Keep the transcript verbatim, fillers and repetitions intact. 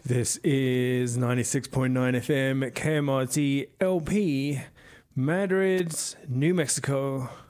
This is ninety-six point nine F M K M R T L P, Madrid, New Mexico.